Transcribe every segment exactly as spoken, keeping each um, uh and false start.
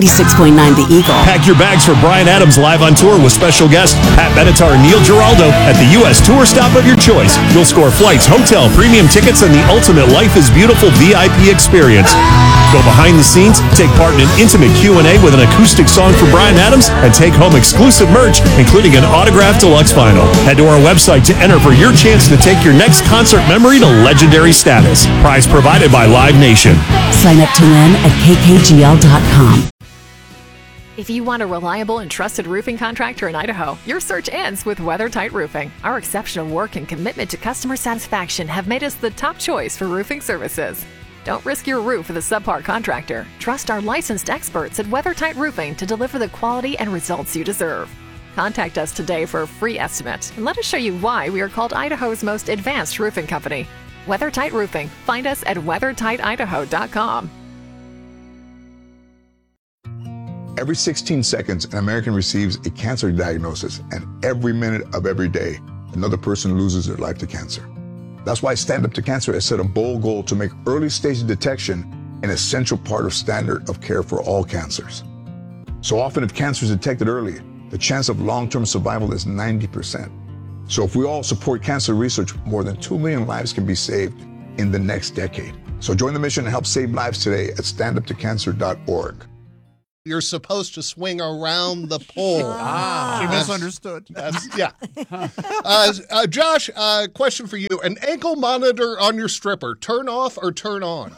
ninety-six point nine The Eagle. Pack your bags for Bryan Adams live on tour with special guests Pat Benatar and Neil Giraldo at the U S tour stop of your choice. You'll score flights, hotel, premium tickets, and the ultimate Life is Beautiful V I P experience. Go behind the scenes, take part in an intimate Q and A with an acoustic song for Bryan Adams, and take home exclusive merch, including an autographed deluxe vinyl. Head to our website to enter for your chance to take your next concert memory to legendary status. Prize provided by Live Nation. Sign up to win at k k g l dot com. If you want a reliable and trusted roofing contractor in Idaho, your search ends with WeatherTight Roofing. Our exceptional work and commitment to customer satisfaction have made us the top choice for roofing services. Don't risk your roof with a subpar contractor. Trust our licensed experts at WeatherTight Roofing to deliver the quality and results you deserve. Contact us today for a free estimate and let us show you why we are called Idaho's most advanced roofing company. WeatherTight Roofing. Find us at weather tight idaho dot com. Every sixteen seconds, an American receives a cancer diagnosis, and every minute of every day, another person loses their life to cancer. That's why Stand Up to Cancer has set a bold goal to make early stage detection an essential part of standard of care for all cancers. So often, if cancer is detected early, the chance of long-term survival is ninety percent. So if we all support cancer research, more than two million lives can be saved in the next decade. So join the mission and help save lives today at stand up to cancer dot org. You're supposed to swing around the pole. Ah, she misunderstood. That's, yeah. uh, uh, Josh, uh, question for you. An ankle monitor on your stripper, turn off or turn on?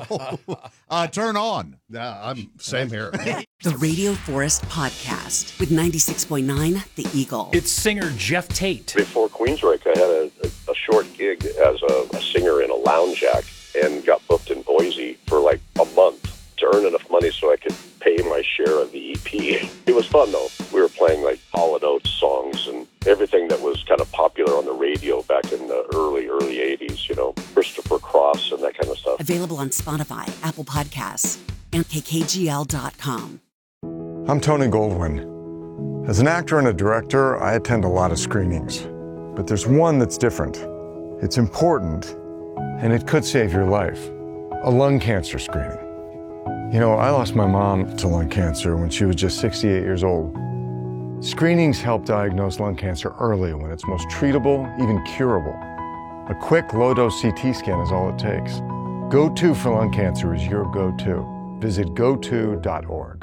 uh, turn on. Yeah, I'm same here. The Radio Forest Podcast with ninety-six point nine The Eagle. It's singer Jeff Tate. Before Queensryche, I had a, a, a short gig as a, a singer in a lounge act and got booked in Boise for like a month to earn enough money so I could pay my share of the E P. It was fun, though. We were playing, like, Hall and Oates songs and everything that was kind of popular on the radio back in the early, early eighties, you know, Christopher Cross and that kind of stuff. Available on Spotify, Apple Podcasts, and k k g l dot com. I'm Tony Goldwyn. As an actor and a director, I attend a lot of screenings. But there's one that's different. It's important, and it could save your life. A lung cancer screening. You know, I lost my mom to lung cancer when she was just sixty-eight years old. Screenings help diagnose lung cancer early when it's most treatable, even curable. A quick, low-dose C T scan is all it takes. Go To for lung cancer is your go-to. Visit go to dot org.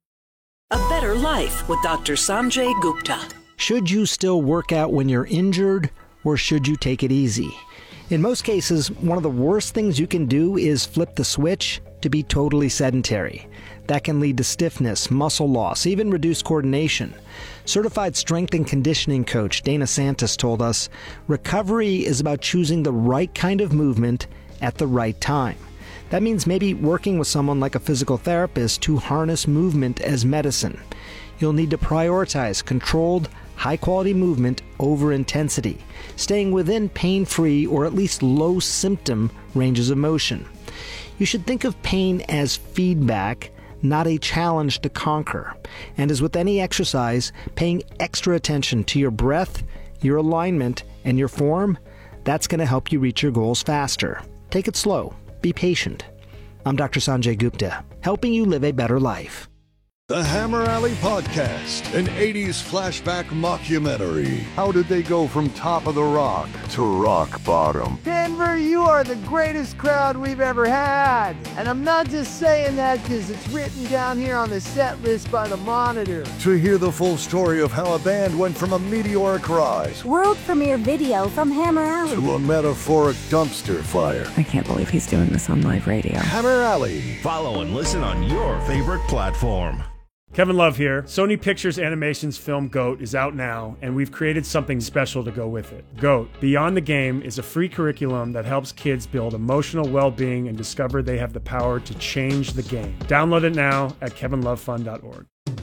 A Better Life with Doctor Sanjay Gupta. Should you still work out when you're injured, or should you take it easy? In most cases, one of the worst things you can do is flip the switch to be totally sedentary. That can lead to stiffness, muscle loss, even reduced coordination. Certified strength and conditioning coach Dana Santos told us, recovery is about choosing the right kind of movement at the right time. That means maybe working with someone like a physical therapist to harness movement as medicine. You'll need to prioritize controlled, high-quality movement over intensity, staying within pain-free or at least low-symptom ranges of motion. You should think of pain as feedback, not a challenge to conquer. And as with any exercise, paying extra attention to your breath, your alignment, and your form, that's going to help you reach your goals faster. Take it slow. Be patient. I'm Doctor Sanjay Gupta, helping you live a better life. The Hammer Alley Podcast, an eighties flashback mockumentary. How did they go from top of the rock to rock bottom? Denver, you are the greatest crowd we've ever had. And I'm not just saying that because it's written down here on the set list by the Monitor. To hear the full story of how a band went from a meteoric rise, world premiere video from Hammer Alley, to a metaphoric dumpster fire. I can't believe he's doing this on live radio. Hammer Alley. Follow and listen on your favorite platform. Kevin Love here. Sony Pictures Animation's film GOAT is out now, and we've created something special to go with it. GOAT, Beyond the Game, is a free curriculum that helps kids build emotional well-being and discover they have the power to change the game. Download it now at kevin love fun dot org.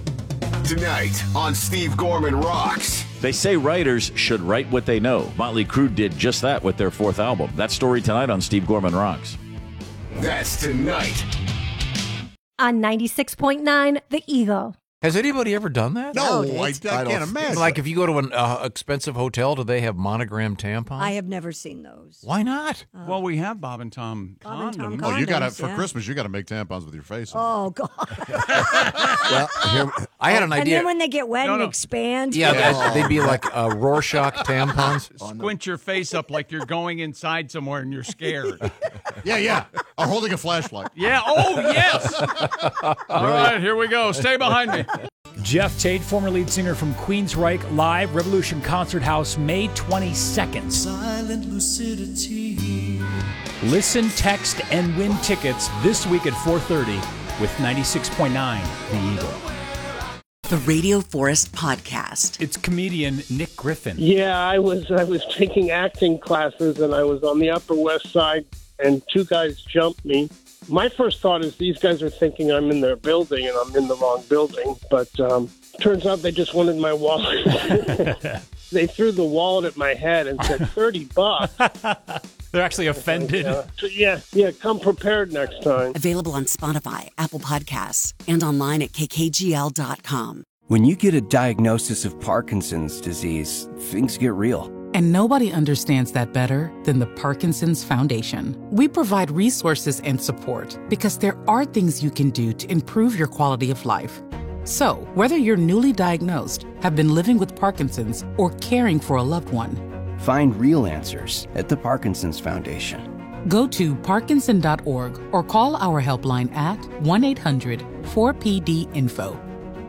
Tonight on Steve Gorman Rocks. They say writers should write what they know. Motley Crue did just that with their fourth album. That story tonight on Steve Gorman Rocks. That's tonight. On ninety-six point nine The Eagle. Has anybody ever done that? No, I, I can't imagine. Like if you go to an uh, expensive hotel, do they have monogram tampons? I have never seen those. Why not? Oh. Well, we have Bob and Tom Bob and Tom condoms. Well, you got to condoms, for yeah. Christmas. You got to make tampons with your face. Oh God! Well, here, I had an And idea. then when they get wet No, and no. expand, yeah, Yeah. that- they'd be like uh, Rorschach tampons. Squint your face up like you're going inside somewhere and you're scared. Yeah, yeah. Or holding a flashlight. Yeah. Oh, yes. All right, here we go. Stay behind me. Jeff Tate, former lead singer from Queensryche, live, Revolution Concert House, May twenty-second. Silent lucidity. Listen, text, and win tickets this week at four thirty with ninety-six point nine The Eagle. The Radio Forest Podcast. It's comedian Nick Griffin. Yeah, I was I was taking acting classes, and I was on the Upper West Side, and two guys jumped me. My first thought is these guys are thinking I'm in their building, and I'm in the wrong building. But um, turns out they just wanted my wallet. They threw the wallet at my head and said thirty bucks. They're actually offended. Uh, so yeah, yeah, come prepared next time. Available on Spotify, Apple Podcasts, and online at k k g l dot com. When you get a diagnosis of Parkinson's disease, things get real. And nobody understands that better than the Parkinson's Foundation. We provide resources and support because there are things you can do to improve your quality of life. So, whether you're newly diagnosed, have been living with Parkinson's, or caring for a loved one, Find real answers at the Parkinson's Foundation. go to parkinson dot org or call our helpline at one eight hundred four P D info.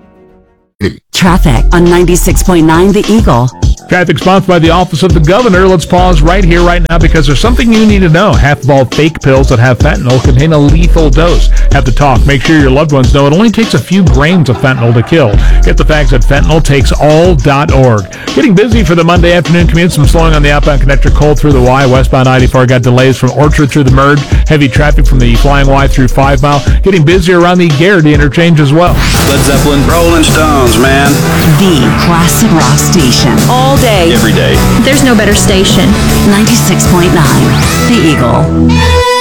Traffic on ninety-six point nine The Eagle. Traffic sponsored by the Office of the Governor. Let's pause right here, right now, because there's something you need to know. Half of all fake pills that have fentanyl contain a lethal dose. Have to talk. Make sure your loved ones know it only takes a few grains of fentanyl to kill. Get the facts at fentanyl takes all dot org. Getting busy for the Monday afternoon commute. Some slowing on the outbound connector. Cold through the Y. Westbound ninety-four got delays from Orchard through the Merge. Heavy traffic from the Flying Y through Five Mile. Getting busier around the Garrity interchange as well. Led Zeppelin, Rolling Stones, man. The classic rock station. All day. Every day. There's no better station. ninety-six point nine The Eagle.